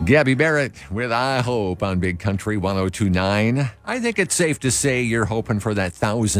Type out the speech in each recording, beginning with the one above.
Gabby Barrett with I Hope on Big Country 102.9. I think it's safe to say you're hoping for that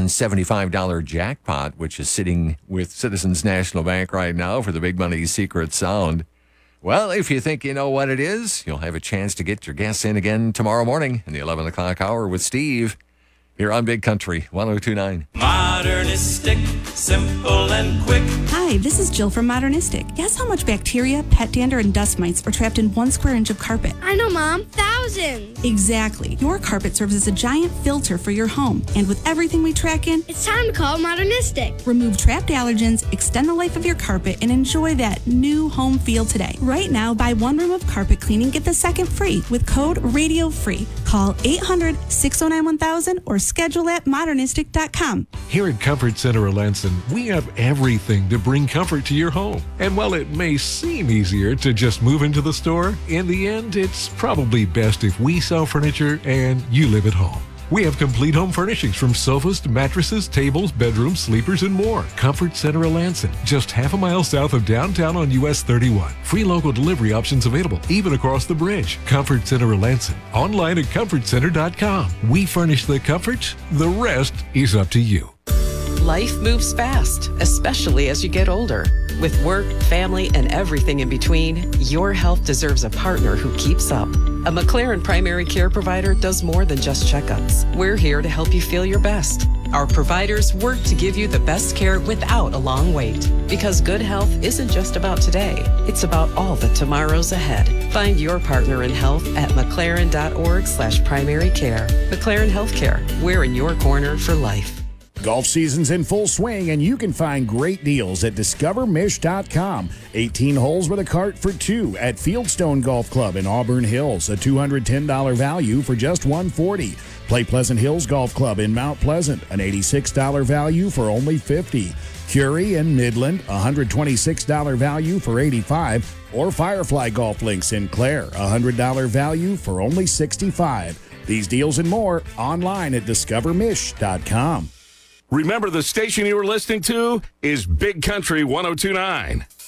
$1,075 jackpot, which is sitting with Citizens National Bank right now for the big money secret sound. Well, if you think you know what it is, you'll have a chance to get your guess in again tomorrow morning in the 11 o'clock hour with Steve here on Big Country 102.9. Modernistic, simple and quick. Hi, this is Jill from Modernistic. Guess how much bacteria, pet dander, and dust mites are trapped in 1 square inch of carpet? I know, Mom. Thousands. Exactly. Your carpet serves as a giant filter for your home. And with everything we track in, It's time to call Modernistic. remove trapped allergens, extend the life of your carpet, and enjoy that new home feel today. Right now, buy 1 room of carpet cleaning, get the second free with code RADIOFREE. Call 800-609-1000 or schedule at modernistic.com. Here at Comfort Center of Lansing, we have everything to bring comfort to your home. And while it may seem easier to just move into the store, in the end, it's probably best if we sell furniture and you live at home. We have complete home furnishings from sofas to mattresses, tables, bedrooms, sleepers, and more. Comfort Center of Lansing, just half a mile south of downtown on US 31. Free local delivery options available, even across the bridge. Comfort Center of Lansing, online at comfortcenter.com. We furnish the comforts, the rest is up to you. Life moves fast, especially as you get older. With work, family, and everything in between, your health deserves a partner who keeps up. A McLaren primary care provider does more than just checkups. We're here to help you feel your best. Our providers work to give you the best care without a long wait. Because good health isn't just about today, it's about all the tomorrows ahead. Find your partner in health at mclaren.org/primary care. McLaren Healthcare, we're in your corner for life. Golf season's in full swing, and you can find great deals at discovermish.com. 18 holes with a cart for 2 at Fieldstone Golf Club in Auburn Hills. A $210 value for just $140. Play Pleasant Hills Golf Club in Mount Pleasant. An $86 value for only $50. Curie in Midland, $126 value for $85. Or Firefly Golf Links in Clare, $100 value for only $65. These deals and more online at discovermish.com. Remember, the station you were listening to is Big Country 102.9.